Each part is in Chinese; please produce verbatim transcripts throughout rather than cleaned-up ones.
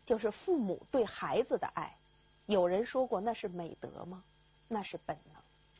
就是父母对孩子的爱。有人说过，那是美德吗？那是本能。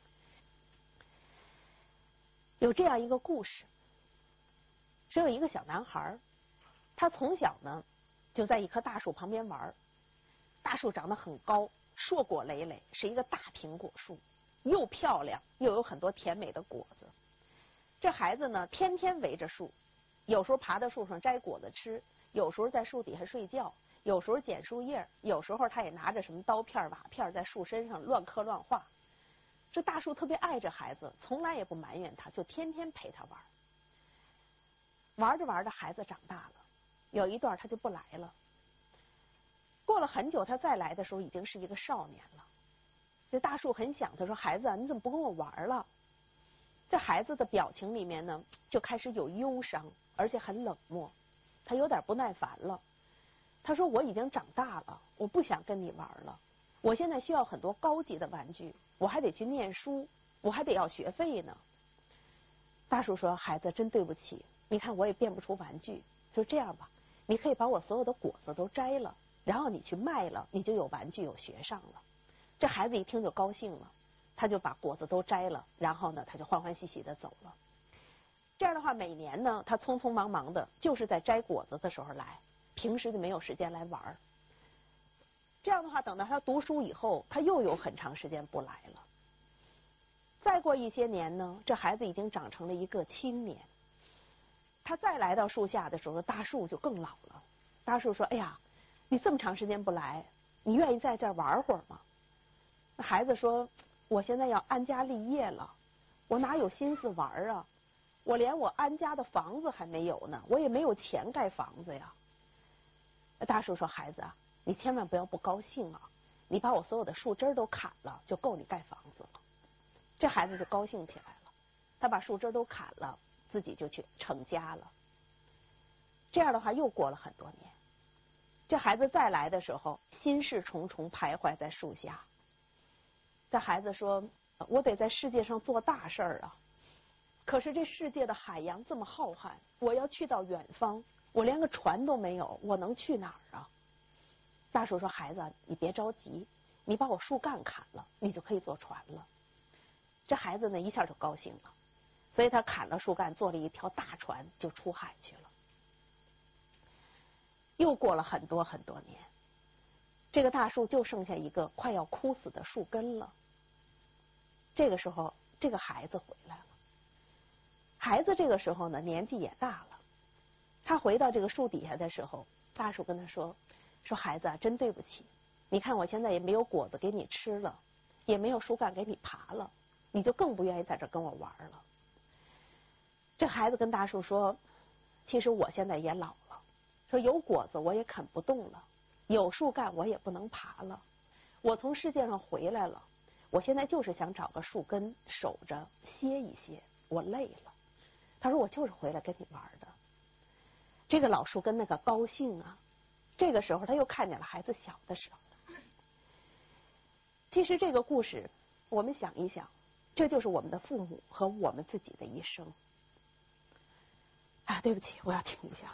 有这样一个故事，说有一个小男孩，他从小呢就在一棵大树旁边玩。大树长得很高，硕果累累，是一个大苹果树，又漂亮又有很多甜美的果子。这孩子呢，天天围着树，有时候爬到树上摘果子吃，有时候在树底下睡觉，有时候捡树叶，有时候他也拿着什么刀片瓦片在树身上乱刻乱画。这大树特别爱这孩子，从来也不埋怨他，就天天陪他玩。玩着玩着，孩子长大了，有一段他就不来了。过了很久，他再来的时候已经是一个少年了。这大树很想他，说：“孩子，你怎么不跟我玩了？”这孩子的表情里面呢，就开始有忧伤，而且很冷漠。他有点不耐烦了。他说：“我已经长大了，我不想跟你玩了。我现在需要很多高级的玩具，我还得去念书，我还得要学费呢。”大树说：“孩子，真对不起，你看我也变不出玩具，就这样吧，你可以把我所有的果子都摘了。然后你去卖了，你就有玩具有学上了。”这孩子一听就高兴了，他就把果子都摘了，然后呢他就欢欢喜喜的走了。这样的话，每年呢他匆匆忙忙的，就是在摘果子的时候来，平时就没有时间来玩。这样的话，等到他读书以后，他又有很长时间不来了。再过一些年呢，这孩子已经长成了一个青年。他再来到树下的时候，大树就更老了。大树说：“哎呀，你这么长时间不来，你愿意在这儿玩会儿吗？”那孩子说：“我现在要安家立业了，我哪有心思玩啊？我连我安家的房子还没有呢，我也没有钱盖房子呀。”大树说：“孩子啊，你千万不要不高兴啊！你把我所有的树枝都砍了，就够你盖房子了。”这孩子就高兴起来了，他把树枝都砍了，自己就去成家了。这样的话，又过了很多年。这孩子再来的时候，心事重重，徘徊在树下。这孩子说：“我得在世界上做大事儿啊！可是这世界的海洋这么浩瀚，我要去到远方，我连个船都没有，我能去哪儿啊？”大树说：“孩子，你别着急，你把我树干砍了，你就可以坐船了。”这孩子呢，一下就高兴了，所以他砍了树干，做了一条大船，就出海去了。又过了很多很多年，这个大树就剩下一个快要枯死的树根了。这个时候，这个孩子回来了。孩子这个时候呢，年纪也大了。他回到这个树底下的时候，大树跟他说：“说孩子啊，真对不起，你看我现在也没有果子给你吃了，也没有树干给你爬了，你就更不愿意在这跟我玩了。”这孩子跟大树说：“其实我现在也老了，说有果子我也啃不动了，有树干我也不能爬了。我从世界上回来了，我现在就是想找个树根守着歇一歇，我累了。”他说：“我就是回来跟你玩的。”这个老树根那个高兴啊！这个时候他又看见了孩子小的时候。其实这个故事，我们想一想，这就是我们的父母和我们自己的一生。啊，对不起，我要停一下。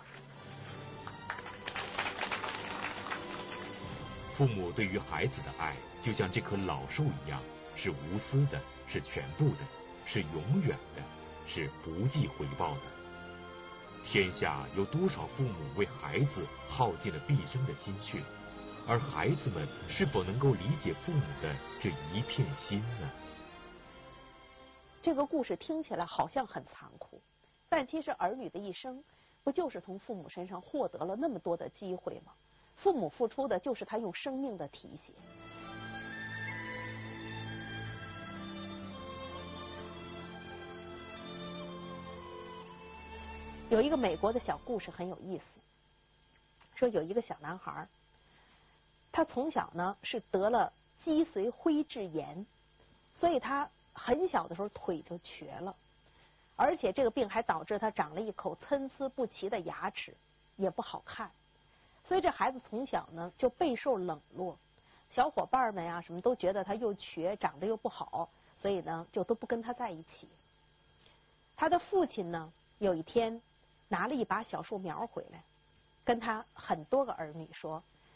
父母对于孩子的爱，就像这棵老树一样，是无私的，是全部的，是永远的，是不计回报的。天下有多少父母为孩子耗尽了毕生的心血，而孩子们是否能够理解父母的这一片心呢？ 这个故事听起来好像很残酷，但其实儿女的一生不就是从父母身上获得了那么多的机会吗？父母付出的就是他用生命的提携。有一个美国的小故事很有意思，说有一个小男孩，他从小呢是得了脊髓灰质炎，所以他很小的时候腿就瘸了，而且这个病还导致他长了一口参差不齐的牙齿，也不好看。所以这孩子从小呢就备受冷落，小伙伴们呀什么都觉得他又瘸，长得又不好，所以呢就都不跟他在一起。他的父亲呢有一天拿了一把小树苗回来，跟他很多个儿女说：“